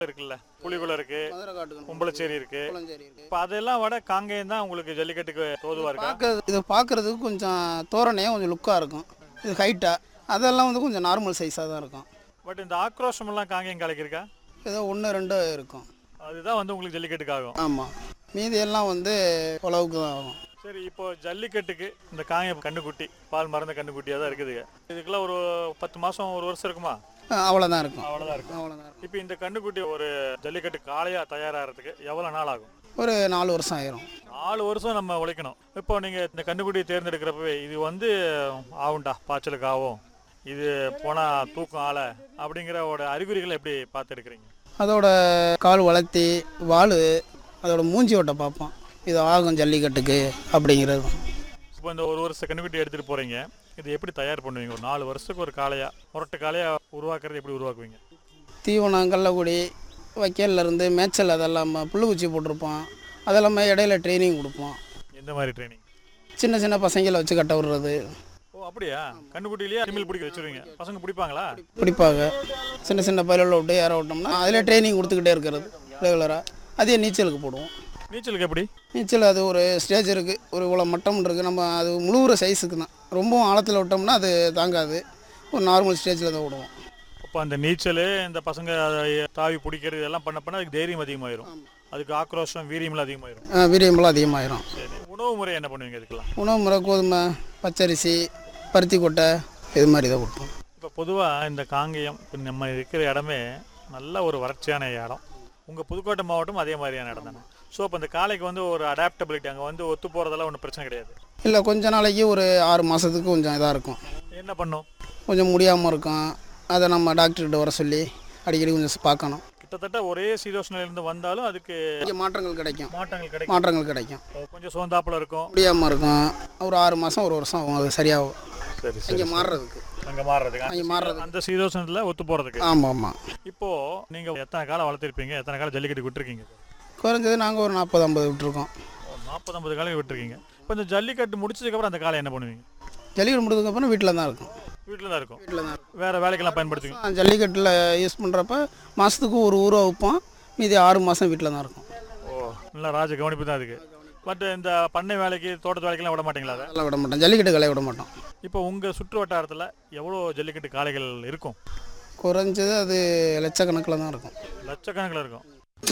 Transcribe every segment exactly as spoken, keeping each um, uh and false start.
இருக்குல்ல, புலிகுளம் இருக்கு, கும்பலச்சேரி இருக்கு. இப்போ அதெல்லாம் விட காங்கேயம் தான் உங்களுக்கு ஜல்லிக்கட்டுக்கு தோதுவா இருக்கா? பார்க்க இதை பார்க்குறதுக்கு கொஞ்சம் தோரணையாக கொஞ்சம் லுக்காக இருக்கும். இது ஹைட்டாக அதெல்லாம் வந்து கொஞ்சம் நார்மல் சைஸாக தான் இருக்கும். பட் இந்த ஆக்ரோஷமெல்லாம் காங்கேயம் காலைக்கு இருக்கா? ஏதோ ஒன்று ரெண்டு இருக்கும். அதுதான் வந்து உங்களுக்கு ஜல்லிக்கட்டுக்கு ஆகும். ஆமாம், மீதி எல்லாம் வந்து உழவுக்கு தான் ஆகும். சரி, இப்போ ஜல்லிக்கட்டுக்கு இந்த காங்கேயம் கண்ணுக்குட்டி பால் மறந்த கண்ணுக்குட்டியாக தான் இருக்குதுங்க. இதுக்கெல்லாம் ஒரு பத்து மாதம் ஒரு வருஷம் இருக்குமா? அவ்வளோதான் இருக்கும். அவ்வளோதான் இருக்கும். அவ்வளோதான். இப்போ இந்த கண்ணுக்குட்டி ஒரு ஜல்லிக்கட்டு காளையாக தயாராகிறதுக்கு எவ்வளோ நாள் ஆகும்? ஒரு நாலு வருஷம் ஆயிரும். நாலு வருஷம் நம்ம உழைக்கணும். இப்போ நீங்கள் இந்த கண்ணுக்குட்டியை தேர்ந்தெடுக்கிறப்பவே இது வந்து ஆகும்டா, பாய்ச்சலுக்கு ஆகும், இது போனால் தூக்கம் ஆலை அப்படிங்கிற ஒரு அறிகுறிகளை எப்படி பார்த்து எடுக்கிறீங்க? அதோட கால் வளர்த்தி வால் அதோட மூஞ்சி ஓட்ட பார்ப்போம், இது ஆகும் ஜல்லிக்கட்டுக்கு அப்படிங்கிறது. இப்போ இந்த ஒரு வருஷம் கண்ணுக்குட்டி எடுத்துகிட்டு போகிறீங்க, இது எப்படி தயார் பண்ணுவீங்க? ஒரு நாலு வருஷத்துக்கு ஒரு காளையாக முரட்டு காளையாக உருவாக்குறது எப்படி உருவாக்குவீங்க? தீவனம், கள்ளக்குடி, வைக்கல்லேருந்து மேய்ச்சல், அதெல்லாம் புல்லுக்குச்சி போட்டிருப்போம். அதெல்லாம் இடையில ட்ரைனிங் கொடுப்போம். எந்த மாதிரி ட்ரைனிங்? சின்ன சின்ன பசங்களை வச்சு கட்ட விடுறது. ஓ அப்படியா? கண்ணுக்குட்டிலேயே அனிமல் பிடிக்க வச்சுருவீங்க, பசங்க பிடிப்பாங்களா? பிடிப்பாங்க. சின்ன சின்ன பயிலில் விட்டு ஏற விட்டோம்னா அதில் ட்ரைனிங் கொடுத்துக்கிட்டே இருக்கிறது ரெகுலராக. அதே நீச்சலுக்கு போடுவோம். நீச்சலுக்கு எப்படி? நீச்சல் அது ஒரு ஸ்டேஜ் இருக்குது, ஒரு இவ்வளோ மட்டம் இருக்குது. நம்ம அது முழுகிற சைஸுக்கு தான். ரொம்பவும் ஆழத்தில் விட்டோம்னா அது தாங்காது, ஒரு நார்மல் ஸ்டேஜில் தான் விடுவோம். அப்போ அந்த நீச்சல், இந்த பசங்க தாவி பிடிக்கிறது இதெல்லாம் பண்ண பண்ண அதுக்கு தைரியம் அதிகமாகிடும், அதுக்கு ஆக்ரோஷம் வீரியமெல்லாம் அதிகமாகிடும். வீரியமெல்லாம் அதிகமாகிடும். சரி, உணவு முறை என்ன பண்ணுவீங்க இதுக்கெல்லாம்? உணவு முறை கோதுமை, பச்சரிசி, பருத்தி கொட்டை, இது மாதிரி தான் கொடுப்போம். இப்போ பொதுவாக இந்த காங்கேயம் நம்ம இருக்கிற இடமே நல்ல ஒரு வறட்சியான இடம். உங்கள் புதுக்கோட்டை மாவட்டம் அதே மாதிரியான இடம் தானே. ஸோ இப்போ இந்த காளைக்கு வந்து ஒரு அடாப்டபிலிட்டி, அங்கே வந்து ஒத்து போகிறதெல்லாம் ஒன்றும் பிரச்சனை கிடையாது. இல்லை, கொஞ்ச நாளைக்கு ஒரு ஆறு மாதத்துக்கு கொஞ்சம் இதாக இருக்கும். என்ன பண்ணும்? கொஞ்சம் முடியாமல் இருக்கும். அதை நம்ம டாக்டர்கிட்ட வர சொல்லி அடிக்கடி கொஞ்சம் பார்க்கணும். கிட்டத்தட்ட ஒரே சீதோஷ்ணிலிருந்து வந்தாலும் அதுக்கு மாற்றங்கள் கிடைக்கும். மாற்றங்கள் கிடைக்கும் மாற்றங்கள் கிடைக்கும் கொஞ்சம் சோந்தாப்பில் இருக்கும், முடியாமல் இருக்கும். ஒரு ஆறு மாதம் ஒரு வருஷம் ஆகும் அது சரியாகும். சரி சரி. இங்கே மாறுறதுக்கு அங்கே மாறுறதுக்கு அங்கே மாறுறது அந்த சீதோஷ்ணத்தில் ஒத்து போகிறதுக்கு. ஆமாம் ஆமாம். இப்போது நீங்கள் எத்தனை காலம் வளர்த்துருப்பீங்க, எத்தனை காலம் ஜல்லிக்கட்டு விட்டுருக்கீங்க? குறைஞ்சது நாங்கள் ஒரு நாற்பது ஐம்பது விட்டுருக்கோம். நாற்பது ஐம்பது காலம் விட்டுருக்கீங்க. இப்போ இந்த ஜல்லிக்கட்டு முடிச்சதுக்கப்புறம் அந்த காலை என்ன பண்ணுவீங்க? ஜல்லிக்கட்டு முடிச்சதுக்கப்புறம் வீட்டில் தான் இருக்கும். வீட்டில் தான் இருக்கும். வீட்டில் தான் இருக்கும். வேறு வேலைக்கெல்லாம் பயன்படுத்துவீங்க? ஜல்லிக்கட்டில் யூஸ் பண்ணுறப்ப மாதத்துக்கு ஒரு ஊரை வைப்போம், மீதி ஆறு மாதம் வீட்டில் தான் இருக்கும். ஓ, நல்லா ராஜ கவனிப்பு தான் அதுக்கு. பட் இந்த பண்ணை வேலைக்கு, தோட்டத்து வேலைக்கெல்லாம் விட மாட்டீங்களா? அதை அதெல்லாம் விட மாட்டோம், ஜல்லிக்கட்டு காலையை விட மாட்டோம். இப்போ உங்கள் சுற்று வட்டாரத்தில் எவ்வளோ ஜல்லிக்கட்டு காளைகள் இருக்கும்? குறைஞ்சது அது லட்சக்கணக்கில் தான் இருக்கும். லட்சக்கணக்கில் இருக்கும்.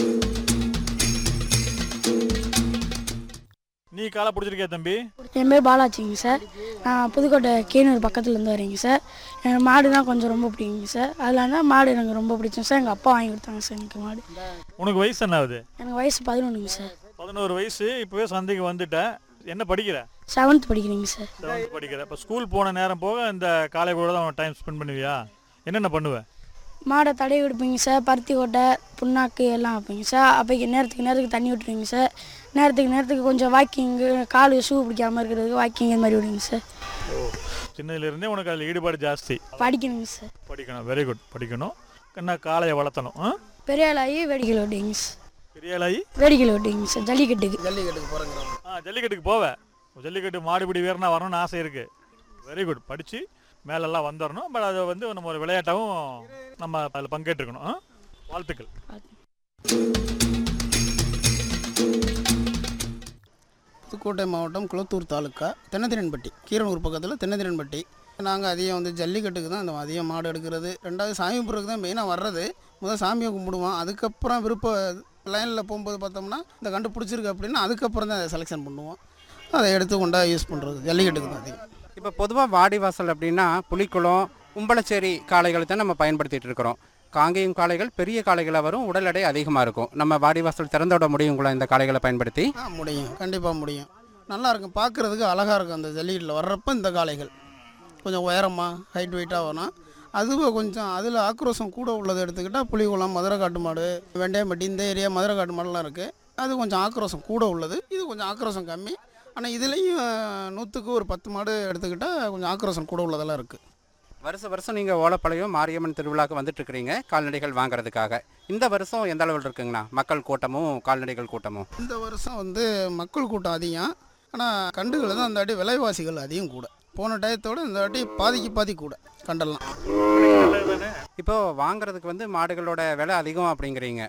நீ காலை பிடிச்சிருக்கியா தம்பி? என் பேர் பாலாஜிங்க சார். நான் புதுக்கோட்டை கேனூர் பக்கத்துலேருந்து வரீங்க சார். எனக்கு மாடுனா கொஞ்சம் ரொம்ப பிடிக்குங்க சார். அதில் இருந்தால் மாடு எனக்கு ரொம்ப பிடிச்சோம் சார். எங்கள் அப்பா வாங்கி கொடுத்தாங்க சார் எனக்கு மாடு. உனக்கு வயசு என்ன ஆகுது? எனக்கு வயசு பதினொன்றுங்க சார். பதினோரு வயசு. இப்போவே சந்தைக்கு வந்துட்டேன். என்ன படிக்கிற? செவன்த் படிக்கிறீங்க சார். செவன்த் படிக்கிற. இப்போ ஸ்கூல் போன நேரம் போக இந்த காலை கூட தான் டைம் ஸ்பெண்ட் பண்ணுவியா? என்னென்ன பண்ணுவேன்? மாடை தடவி விடுப்பீங்க சார். பருத்தி கொட்டை, புண்ணாக்கு எல்லாம் வைப்பீங்க சார். அப்போ நேரத்துக்கு நேரத்துக்கு தண்ணி விட்டுருவீங்க சார். நேரத்துக்கு நேரத்துக்கு கொஞ்சம் வாக்கிங்கு, கால் ஷூ பிடிக்காமல் இருக்கிறதுக்கு வாக்கிங் இது மாதிரி விடுவீங்க சார். ஓ, சின்னதுலேருந்தே உனக்கு அதில் ஈடுபாடு ஜாஸ்தி. படிக்கணுங்க சார். படிக்கணும், வெரி குட். படிக்கணும். என்ன காளையை வளர்த்தணும். பெரிய ஆளாகி வேடிக்கையில் விட்டுவீங்க சார். பெரிய ஆளாகி வேடிக்கையில் விட்டுவீங்க சார். ஜல்லிக்கட்டுக்கு ஜல்லிக்கட்டுக்கு போகிறேங்க. ஆ, ஜல்லிக்கட்டுக்கு போவேன். ஜல்லிக்கட்டு மாடுபிடி வீரனா வரணும்னு ஆசை இருக்குது. Very good. படித்து மேலெல்லாம் வந்துடணும். பட் அதை வந்து நம்ம ஒரு விளையாட்டாகவும் நம்ம அதில் பங்கேற்றுக்கணும். வாழ்த்துக்கள். புதுக்கோட்டை மாவட்டம் குளத்தூர் தாலுக்கா தென்னதிரன்பட்டி, கீரனூர் பக்கத்தில் தென்னதிரன்பட்டி. நாங்கள் அதிகம் வந்து ஜல்லிக்கட்டுக்கு தான் இந்த அதிகம் மாடு எடுக்கிறது. ரெண்டாவது சாமி கும்பிட்றதுக்கு தான் மெயினாக வர்றது. முதல் சாமியை கும்பிடுவோம், அதுக்கப்புறம் விருப்ப லைனில் போகும்போது பார்த்தோம்னா இந்த கண்டு பிடிச்சிருக்கு அப்படின்னா அதுக்கப்புறம் தான் அதை செலெக்ஷன் பண்ணுவோம். அதை எடுத்து கொண்டா யூஸ் பண்ணுறது ஜல்லிக்கட்டுக்கு தான் அதிகம். இப்போ பொதுவாக வாடிவாசல் அப்படின்னா புலிக்குளம், கும்பலச்சேரி காளைகளை தான் நம்ம பயன்படுத்திகிட்டு இருக்கிறோம். காங்கேயம் காளைகள் பெரிய காளைகளாக வரும், உடல் எடை அதிகமாக இருக்கும். நம்ம வாடிவாசல் திறந்து விட முடியுங்களா இந்த காளைகளை பயன்படுத்தி? ஆ, முடியும், கண்டிப்பாக முடியும். நல்லாயிருக்கும், பார்க்குறதுக்கு அழகாக இருக்கும். அந்த ஜல்லிக்கட்டில் வர்றப்போ இந்த காளைகள் கொஞ்சம் உயரமாக ஹைட் வெயிட்டாக வரும். அதுவும் கொஞ்சம் அதில் ஆக்ரோஷம் கூட உள்ளதை எடுத்துக்கிட்டால் புலிகுளம், மதுரை காட்டு மாடு, வெண்டையம்பட்டி, இந்த ஏரியா மதுரை காட்டு மாடுலாம் இருக்குது. அது கொஞ்சம் ஆக்ரோஷம் கூட உள்ளது. இது கொஞ்சம் ஆக்ரோஷம் கம்மி. ஆனால் இதுலேயும் நூற்றுக்கு ஒரு பத்து மாடு எடுத்துக்கிட்டால் கொஞ்சம் ஆக்ரோஷம் கூட உள்ளதெல்லாம் இருக்குது. வருஷ வருஷம் நீங்கள் ஓலப்பாளையம் மாரியம்மன் திருவிழாவுக்கு வந்துட்டுருக்கிறீங்க கால்நடைகள் வாங்குறதுக்காக. இந்த வருஷம் எந்த அளவில் இருக்குங்கண்ணா மக்கள் கூட்டமும் கால்நடைகள் கூட்டமும்? இந்த வருஷம் வந்து மக்கள் கூட்டம் அதிகம். ஆனால் கண்டுகள் தான் அந்த வாட்டி விலைவாசிகள் அதிகம் கூட. போன டயத்தோடு இந்த வாட்டி பாதிக்கு பாதி கூட கண்டெல்லாம். இப்போது வாங்குறதுக்கு வந்து மாடுகளோட விலை அதிகம் அப்படிங்கிறீங்க.